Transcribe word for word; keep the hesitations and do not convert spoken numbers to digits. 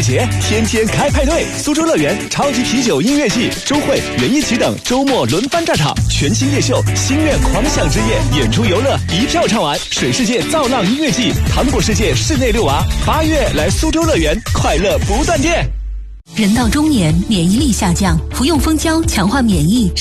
乐节，天天开派对。苏州乐园超级啤酒音乐季、周会、园艺曲等周末轮番炸场，全新夜秀星月狂想之夜，演出游乐一票唱完。水世界造浪音乐季、糖果世界室内遛娃，八月来苏州乐园，快乐不断电。 人到中年，免疫力下降，服用蜂胶强化免疫。